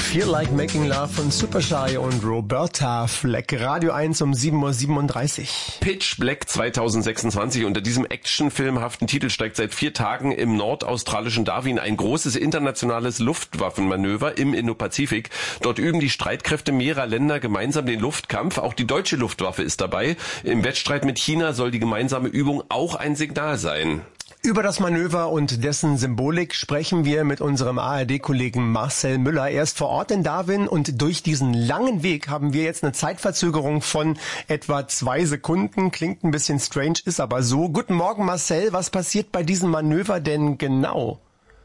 Feel Like Making Love von Supershy und Roberta Fleck. Radio 1 um 7:37 Uhr. Pitch Black 2026. Unter diesem actionfilmhaften Titel steigt seit 4 Tagen im nordaustralischen Darwin ein großes internationales Luftwaffenmanöver im Indopazifik. Dort üben die Streitkräfte mehrerer Länder gemeinsam den Luftkampf. Auch die deutsche Luftwaffe ist dabei. Im Wettstreit mit China soll die gemeinsame Übung auch ein Signal sein. Über das Manöver und dessen Symbolik sprechen wir mit unserem ARD-Kollegen Marcel Müller. Er ist vor Ort in Darwin und durch diesen langen Weg haben wir jetzt eine Zeitverzögerung von etwa 2 Sekunden. Klingt ein bisschen strange, ist aber so. Guten Morgen Marcel, was passiert bei diesem Manöver denn genau?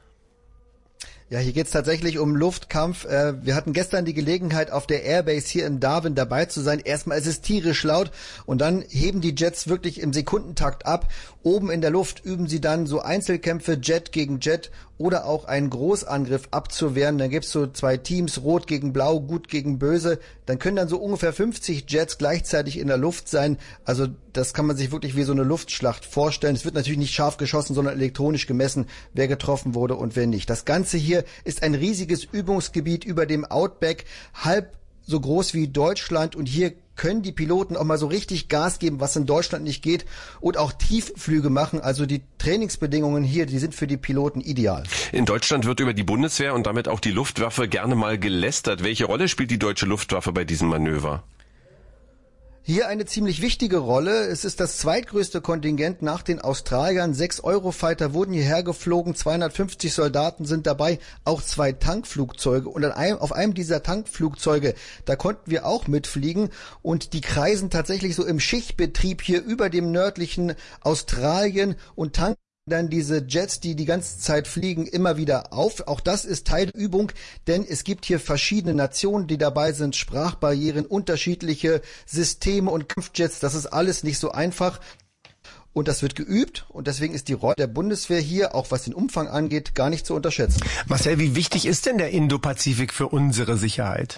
Ja, hier geht's tatsächlich um Luftkampf. Wir hatten gestern die Gelegenheit, auf der Airbase hier in Darwin dabei zu sein. Erstmal ist es tierisch laut und dann heben die Jets wirklich im Sekundentakt ab. Oben in der Luft üben sie dann so Einzelkämpfe, Jet gegen Jet oder auch einen Großangriff abzuwehren. Dann gibt's so 2 Teams, Rot gegen Blau, Gut gegen Böse. Dann können dann so ungefähr 50 Jets gleichzeitig in der Luft sein. Also das kann man sich wirklich wie so eine Luftschlacht vorstellen. Es wird natürlich nicht scharf geschossen, sondern elektronisch gemessen, wer getroffen wurde und wer nicht. Das Ganze hier ist ein riesiges Übungsgebiet über dem Outback, halb so groß wie Deutschland, und hier können die Piloten auch mal so richtig Gas geben, was in Deutschland nicht geht, und auch Tiefflüge machen. Also die Trainingsbedingungen hier, die sind für die Piloten ideal. In Deutschland wird über die Bundeswehr und damit auch die Luftwaffe gerne mal gelästert. Welche Rolle spielt die deutsche Luftwaffe bei diesem Manöver? Hier eine ziemlich wichtige Rolle. Es ist das zweitgrößte Kontingent nach den Australiern. 6 Eurofighter wurden hierher geflogen, 250 Soldaten sind dabei, auch 2 Tankflugzeuge. Und auf einem dieser Tankflugzeuge, da konnten wir auch mitfliegen. Und die kreisen tatsächlich so im Schichtbetrieb hier über dem nördlichen Australien und tanken dann diese Jets, die die ganze Zeit fliegen, immer wieder auf. Auch das ist Teil der Übung, denn es gibt hier verschiedene Nationen, die dabei sind, Sprachbarrieren, unterschiedliche Systeme und Kampfjets. Das ist alles nicht so einfach. Und das wird geübt, und deswegen ist die Rolle der Bundeswehr hier, auch was den Umfang angeht, gar nicht zu unterschätzen. Marcel, wie wichtig ist denn der Indopazifik für unsere Sicherheit?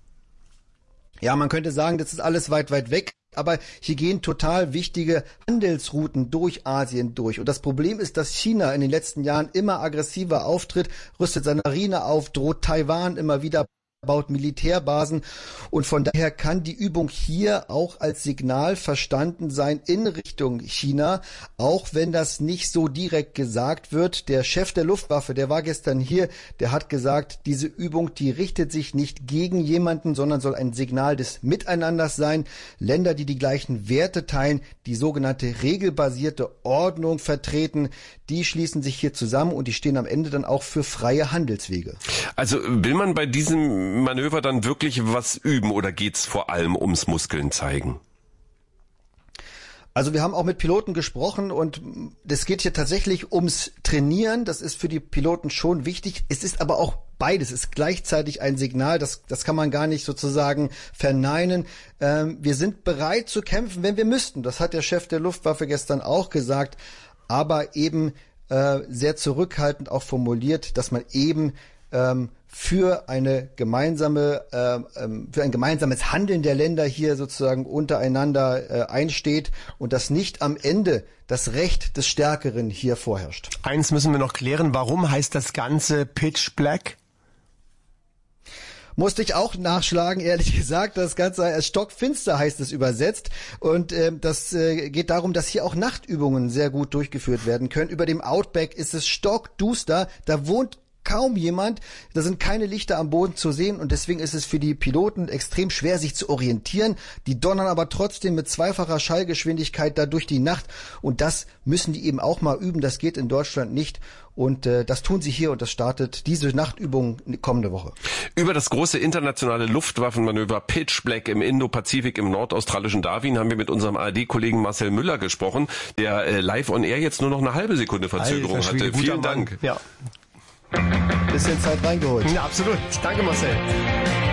Ja, man könnte sagen, das ist alles weit, weit weg. Aber hier gehen total wichtige Handelsrouten durch Asien durch. Und das Problem ist, dass China in den letzten Jahren immer aggressiver auftritt, rüstet seine Marine auf, droht Taiwan immer wieder, baut Militärbasen, und von daher kann die Übung hier auch als Signal verstanden sein in Richtung China, auch wenn das nicht so direkt gesagt wird. Der Chef der Luftwaffe, der war gestern hier, der hat gesagt, diese Übung, die richtet sich nicht gegen jemanden, sondern soll ein Signal des Miteinanders sein. Länder, die die gleichen Werte teilen, die sogenannte regelbasierte Ordnung vertreten, die schließen sich hier zusammen, und die stehen am Ende dann auch für freie Handelswege. Also will man bei diesem Manöver dann wirklich was üben, oder geht's vor allem ums Muskeln zeigen? Also wir haben auch mit Piloten gesprochen, und es geht hier tatsächlich ums Trainieren. Das ist für die Piloten schon wichtig. Es ist aber auch beides. Es ist gleichzeitig ein Signal. Das kann man gar nicht sozusagen verneinen. Wir sind bereit zu kämpfen, wenn wir müssten. Das hat der Chef der Luftwaffe gestern auch gesagt. Aber eben sehr zurückhaltend auch formuliert, dass man eben für ein gemeinsames Handeln der Länder hier sozusagen untereinander einsteht, und dass nicht am Ende das Recht des Stärkeren hier vorherrscht. Eins müssen wir noch klären, warum heißt das Ganze Pitch Black? Musste ich auch nachschlagen, ehrlich gesagt. Das Ganze als stockfinster heißt es übersetzt. Und das geht darum, dass hier auch Nachtübungen sehr gut durchgeführt werden können. Über dem Outback ist es stockduster. Da wohnt kaum jemand, da sind keine Lichter am Boden zu sehen, und deswegen ist es für die Piloten extrem schwer, sich zu orientieren. Die donnern aber trotzdem mit 2-facher Schallgeschwindigkeit da durch die Nacht, und das müssen die eben auch mal üben. Das geht in Deutschland nicht, und das tun sie hier, und das startet diese Nachtübung kommende Woche. Über das große internationale Luftwaffenmanöver Pitch Black im Indopazifik im nordaustralischen Darwin haben wir mit unserem ARD-Kollegen Marcel Müller gesprochen, der live on air jetzt nur noch eine halbe Sekunde Verzögerung hatte. Vielen Dank. Ja. Bisschen Zeit reingeholt. Ja, absolut. Danke, Marcel.